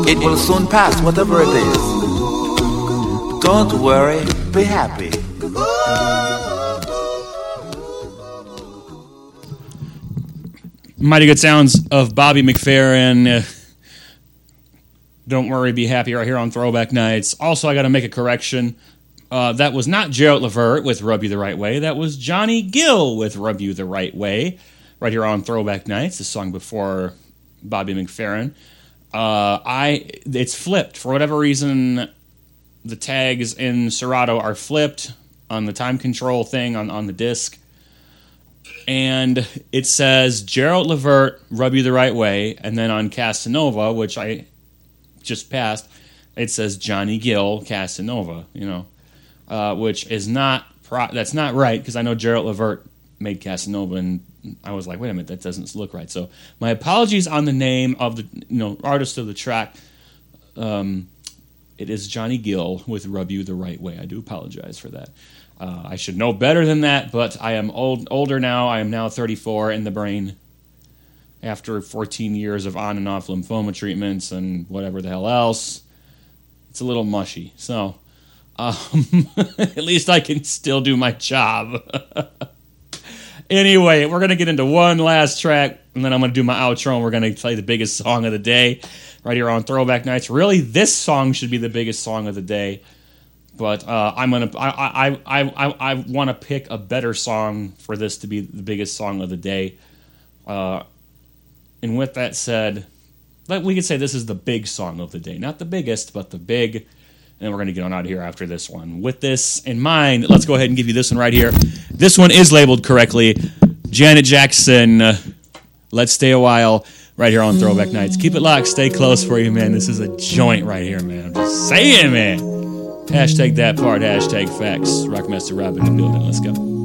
It will soon pass, whatever it is. Don't worry, be happy. Mighty good sounds of Bobby McFerrin. Don't worry, be happy right here on Throwback Nights. Also, I got to make a correction. That was not Gerald Levert with Rub You the Right Way. That was Johnny Gill with Rub You the Right Way. Right here on Throwback Nights, the song before Bobby McFerrin. It's flipped. For whatever reason, the tags in Serato are flipped on the time control thing on the disc. And it says Gerald Levert, Rub You the Right Way. And then on Casanova, which I just passed, it says Johnny Gill, Casanova, which is not, that's not right, because I know Gerald Levert made Casanova, and I was like, wait a minute, that doesn't look right. So my apologies on the name of the artist of the track. It is Johnny Gill with Rub You the Right Way. I do apologize for that. I should know better than that, but I am older now. I am now 34 in the brain after 14 years of on and off lymphoma treatments and whatever the hell else. It's a little mushy. So at least I can still do my job. Anyway, we're going to get into one last track, and then I'm going to do my outro, and we're going to play the biggest song of the day right here on Throwback Nights. Really, this song should be the biggest song of the day, but I want to pick a better song for this to be the biggest song of the day. And with that said, we could say this is the big song of the day. Not the biggest, but the big. And we're going to get on out of here after this one. With this in mind, let's go ahead and give you this one right here. This one is labeled correctly. Janet Jackson, Let's Stay a While, right here on Throwback Nights. Keep it locked. Stay close for you, man. This is a joint right here, man. I'm just saying, man. Hashtag that part. Hashtag facts. Rockmaster Rob in the building. Let's go.